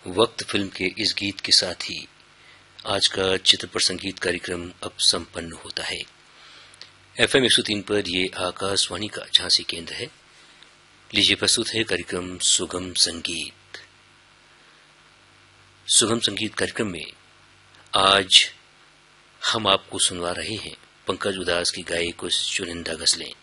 वक्त फिल्म के इस गीत के साथ ही आज का चित्रपट संगीत कार्यक्रम अब संपन्न होता है। FM 103 पर ये आकाशवाणी का झांसी केंद्र है। लीजिए प्रस्तुत है कार्यक्रम सुगम संगीत। सुगम संगीत कार्यक्रम में आज हम आपको सुनवा रहे हैं पंकज उदास की गाई कुछ चुनिंदा गजलें।